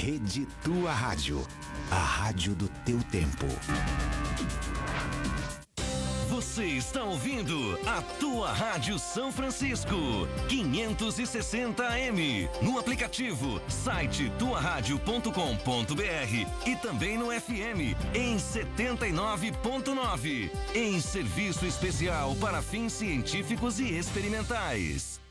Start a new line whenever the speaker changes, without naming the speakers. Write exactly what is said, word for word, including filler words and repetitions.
Rede Tua Rádio, a rádio do teu tempo.
Você está ouvindo a Tua Rádio São Francisco, quinhentos e sessenta A M, no aplicativo, site tua rádio ponto com ponto br e também no F M, em setenta e nove ponto nove, em serviço especial para fins científicos e experimentais.